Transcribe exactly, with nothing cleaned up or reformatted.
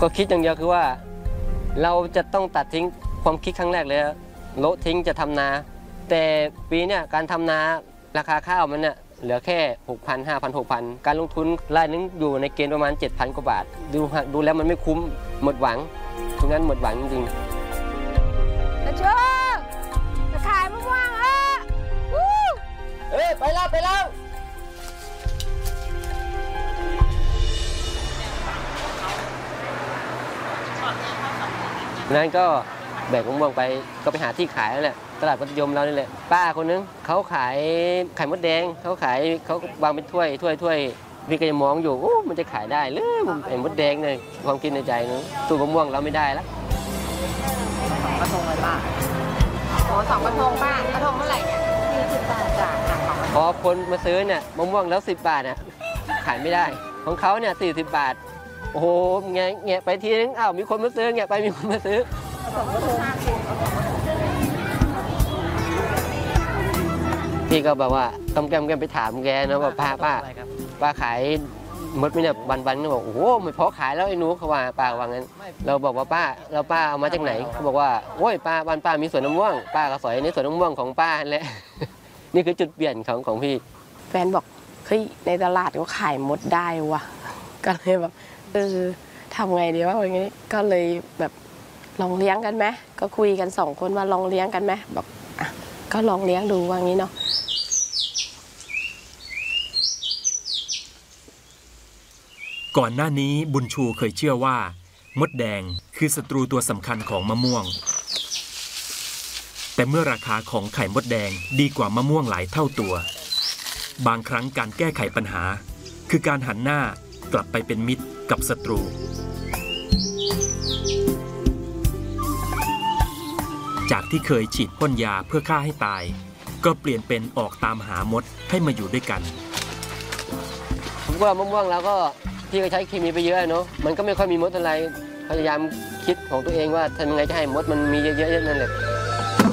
ก็คิดอย่างเดียวคือว่าเราจะต้องตัดทิ้งความคิดครั้งแรกเลยโละทิ้งจะทำนาแต่ปีเนี้ยการทำนาราคาข้าวมันเนี่ยเหลือแค่ หกพัน ห้าพัน หกพัน การลงทุนรายนึงอยู่ในเกณฑ์ประมาณ เจ็ดพัน กว่าบาทดูดูแล้วมันไม่คุ้มหมดหวังตรงนั้นหมดหวังจริงๆตาโชคจะขายมะม่วงอ่ะเอ้ยไปแล้วไปแล้วนั้นก็แบกมะม่วงไปก็ไปหาที่ขายนั่นแหละตลาดมัธยมเรานี่แหละป้าคนนึงเขาขายไข่มดแดงเขาขายเขาวางเป็นถ้วยถ้วยถ้วยพี่ก็ยังมองอยู่โอ้มันจะขายได้หรือไข่มดแดงเลยความคิดในใจนึงตู้มะม่วงเราไม่ได้แล้วกระทงเลยป้าโอ้สองกระทงป้ากระทงเท่าไหร่เนี่ยสี่สิบบาทจ้ะพอคนมาซื้อเนี่ยมะม่วงแล้วสิบบาทเนี่ยขายไม่ได้ของเขาเนี่ยสี่สิบบาทโอ้โหแงะแงะไปทีนึงอ้าวมีคนมาซื้อแงะไปมีคนมาซื้อพี่ก็แบบว่าต้มแก้มแก้มไปถามแกนะว่าป้าป้าป้าขายมดไหมเนี่ยวันๆก็บอกโอ้โหไม่พอขายแล้วไอ้หนูเขาว่าป้าว่างั้นเราบอกว่าป้าเราป้าเอามาจากไหนเขาบอกว่าโอ้ยป้าบ้านป้ามีสวนมะม่วงป้าก็สอยในสวนมะม่วงของป้าแหละนี่คือจุดเปลี่ยนของของพี่แฟนบอกเฮ้ยในตลาดก็ขายมดได้ว่ะก็เลยแบบเออทำไงดีวะอย่างนี้ก็เลยแบบลองเลี้ยงกันไหมก็คุยกันสองคนว่าลองเลี้ยงกันไหมบอกอ่ะก็ลองเลี้ยงดูว่างี้เนาะก่อนหน้านี้บุญชูเคยเชื่อว่ามดแดงคือศัตรูตัวสำคัญของมะม่วงแต่เมื่อราคาของไข่มดแดงดีกว่ามะม่วงหลายเท่าตัวบางครั้งการแก้ไขปัญหาคือการหันหน้ากลับไปเป็นมิตรกับศัตรูจากที่เคยฉีดพ่นยาเพื่อฆ่าให้ตายก็เปลี่ยนเป็นออกตามหามดให้มาอยู่ด้วยกันผมว่ามะม่วงเราก็พี่ก็ใช้เคมีไปเยอะเนาะมันก็ไม่ค่อยมีมดอะไรพยายามคิดของตัวเองว่าทำยังไงจะให้มดมันมีเยอะๆนั่นแหละ